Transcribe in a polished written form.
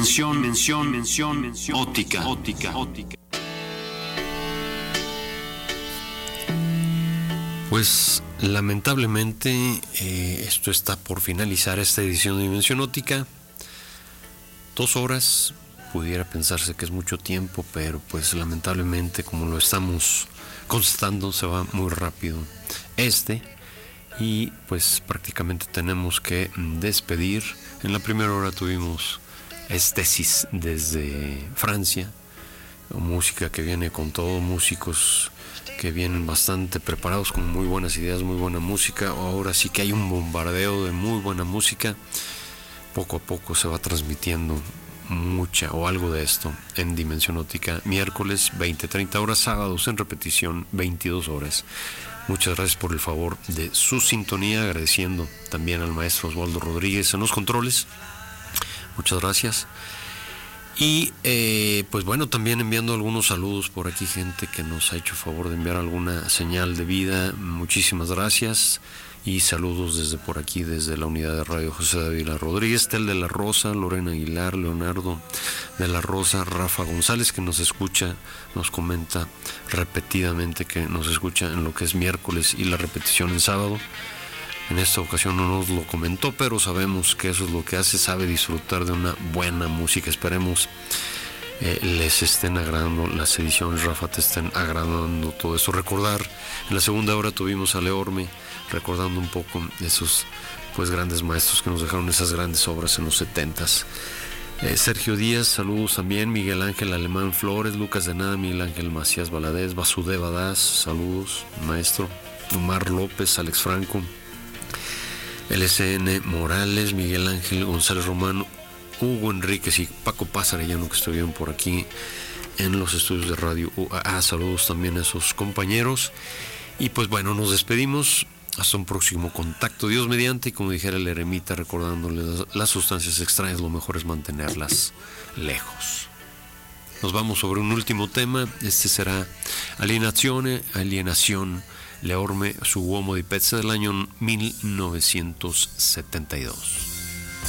Dimensión óptica. Pues lamentablemente esto está por finalizar, esta edición de Dimensión Óptica. 2 horas, pudiera pensarse que es mucho tiempo, pero pues lamentablemente, como lo estamos constatando, se va muy rápido y pues prácticamente tenemos que despedir. En la primera hora tuvimos Estesis desde Francia, música que viene con todo, músicos que vienen bastante preparados con muy buenas ideas, muy buena música. Ahora sí que hay un bombardeo de muy buena música. Poco a poco se va transmitiendo mucha o algo de esto en Dimensión Óptica, miércoles 20-30 horas, sábados en repetición 22 horas. Muchas gracias por el favor de su sintonía, agradeciendo también al maestro Osvaldo Rodríguez en los controles. Muchas gracias. Y pues bueno, también enviando algunos saludos por aquí, gente que nos ha hecho favor de enviar alguna señal de vida. Muchísimas gracias. Y saludos desde por aquí, desde la unidad de radio José David Rodríguez, Tel de la Rosa, Lorena Aguilar, Leonardo de la Rosa, Rafa González, que nos escucha, nos comenta repetidamente que nos escucha en lo que es miércoles y la repetición en sábado. En esta ocasión no nos lo comentó, pero sabemos que eso es lo que hace, sabe disfrutar de una buena música. Esperemos les estén agradando las ediciones, Rafa, te estén agradando todo eso. Recordar, en la segunda hora tuvimos a Leorme, recordando un poco de esos pues grandes maestros que nos dejaron esas grandes obras en los 70s. Sergio Díaz, saludos también. Miguel Ángel Alemán Flores, Lucas de Nada, Miguel Ángel Macías Valadez, Basudeva Das, saludos, maestro. Omar López, Alex Franco, LCN Morales, Miguel Ángel González Romano, Hugo Enríquez y Paco Pasarellano, que estuvieron por aquí en los estudios de radio UAA. Saludos también a esos compañeros. Y pues bueno, nos despedimos. Hasta un próximo contacto, Dios mediante, y como dijera el eremita, recordándole las sustancias extrañas, lo mejor es mantenerlas lejos. Nos vamos sobre un último tema. Este será Alienación, Leorme, su uomo di pezza, del año 1972.